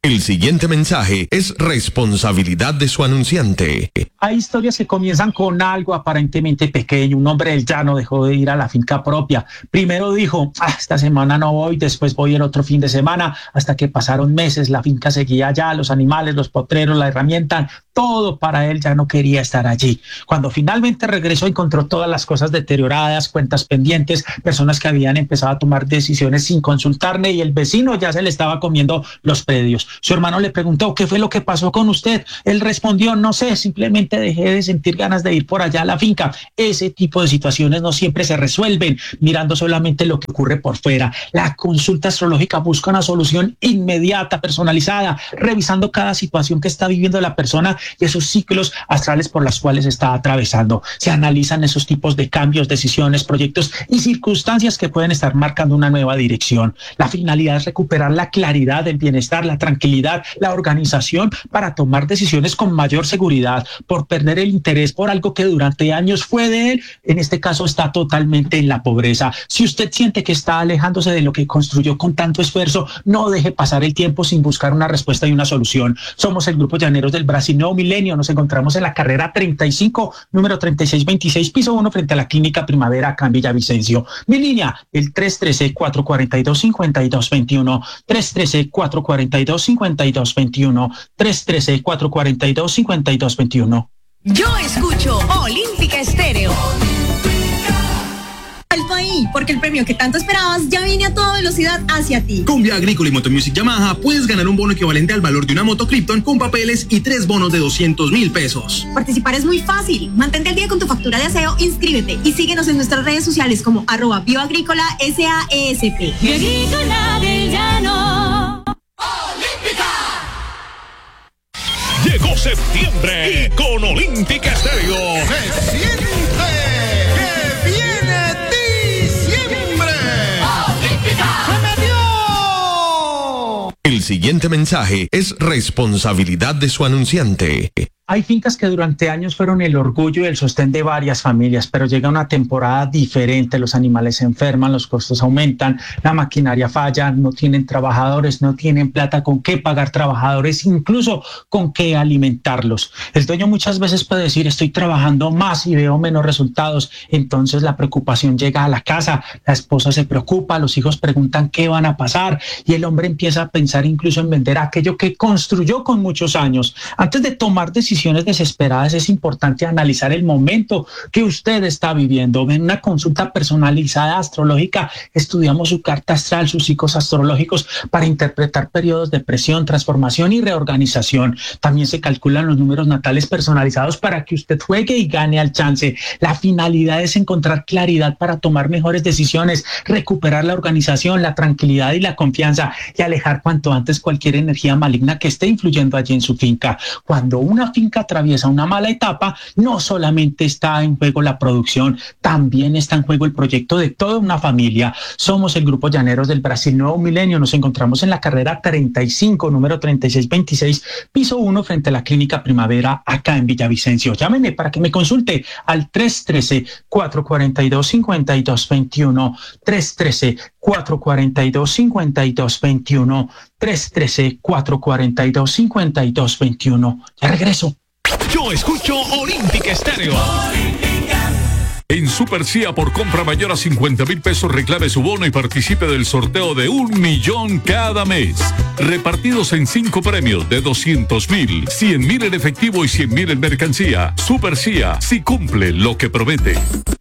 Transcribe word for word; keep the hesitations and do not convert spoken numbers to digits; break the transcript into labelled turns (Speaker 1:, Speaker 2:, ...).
Speaker 1: El siguiente mensaje es responsabilidad de su anunciante.
Speaker 2: Hay historias que comienzan con algo aparentemente pequeño. Un hombre del llano dejó de ir a la finca propia. Primero dijo, ah, esta semana no voy, después voy el otro fin de semana, hasta que pasaron meses, la finca seguía allá, los animales, los potreros, la herramienta, todo para él ya no quería estar allí. Cuando finalmente regresó, encontró todas las cosas deterioradas, cuentas pendientes, personas que habían empezado a tomar decisiones sin consultarle y el vecino ya se le estaba comiendo los predios. Su hermano le preguntó, ¿qué fue lo que pasó con usted? Él respondió, no sé, simplemente dejé de sentir ganas de ir por allá a la finca. Ese tipo de situaciones no siempre se resuelven mirando solamente lo que ocurre por fuera. La consulta astrológica busca una solución inmediata, personalizada, revisando cada situación que está viviendo la persona y esos ciclos astrales por los cuales está atravesando. Se analizan esos tipos de cambios, decisiones, proyectos y circunstancias que pueden estar marcando una nueva dirección. La finalidad es recuperar la claridad, el bienestar, la tranquilidad, la organización para tomar decisiones con mayor seguridad, por perder el interés por algo que durante años fue de él. En este caso está totalmente en la pobreza. Si usted siente que está alejándose de lo que construyó con tanto esfuerzo, no deje pasar el tiempo sin buscar una respuesta y una solución. Somos el Grupo Llaneros del Brasil Nuevo Milenio. Nos encontramos en la carrera treinta y cinco, número treinta y seis veintiséis, piso uno, frente a la Clínica Primavera, acá en Villavicencio. Mi línea, el tres uno tres, cuatro cuatro dos, cinco dos dos uno, tres uno tres, cuatro cuatro dos, cinco dos dos uno, tres uno tres, cuatro cuatro dos, cinco dos dos uno.
Speaker 3: Yo escucho Olímpica Estéreo. Alto ahí, porque el premio que tanto esperabas ya viene a toda velocidad hacia ti.
Speaker 4: Con Vía Agrícola y Motomusic Yamaha puedes ganar un bono equivalente al valor de una moto Krypton con papeles y tres bonos de doscientos mil pesos.
Speaker 3: Participar es muy fácil. Mantente al día con tu factura de aseo, inscríbete y síguenos en nuestras redes sociales como arroba bioagrícola S A E S P.
Speaker 5: Bioagrícola del Llano.
Speaker 6: Llegó septiembre y con Olímpica Estéreo
Speaker 7: se siente que viene diciembre. ¡Olímpica! ¡Se metió!
Speaker 1: El siguiente mensaje es responsabilidad de su anunciante.
Speaker 2: Hay fincas que durante años fueron el orgullo y el sostén de varias familias, pero llega una temporada diferente, los animales se enferman, los costos aumentan, la maquinaria falla, no tienen trabajadores, no tienen plata con qué pagar trabajadores, incluso con qué alimentarlos. El dueño muchas veces puede decir, estoy trabajando más y veo menos resultados, entonces la preocupación llega a la casa, la esposa se preocupa, los hijos preguntan qué van a pasar y el hombre empieza a pensar incluso en vender aquello que construyó con muchos años. Antes de tomar decisiones desesperadas es importante analizar el momento que usted está viviendo. En una consulta personalizada astrológica estudiamos su carta astral, sus ciclos astrológicos para interpretar periodos de presión, transformación y reorganización. También se calculan los números natales personalizados para que usted juegue y gane al chance. La finalidad es encontrar claridad para tomar mejores decisiones, recuperar la organización, la tranquilidad y la confianza y alejar cuanto antes cualquier energía maligna que esté influyendo allí en su finca. Cuando una finca atraviesa una mala etapa, no solamente está en juego la producción, también está en juego el proyecto de toda una familia. Somos el Grupo Llaneros del Brasil Nuevo Milenio. Nos encontramos en la carrera treinta y cinco, número treinta y seis veintiséis, piso uno, frente a la Clínica Primavera, acá en Villavicencio. Llámeme para que me consulte al tres uno tres, cuatro cuatro dos, cinco dos dos uno, tres uno tres, cuatro cuatro dos, cinco dos dos uno, tres uno tres, cuatro cuatro dos, cinco dos dos uno. Ya regreso.
Speaker 6: Yo escucho Olímpica Estéreo. En Super C I A, por compra mayor a cincuenta mil pesos, reclame su bono y participe del sorteo de un millón cada mes. Repartidos en cinco premios de doscientos mil, cien mil en efectivo y cien mil en mercancía. Super C I A, si cumple lo que promete.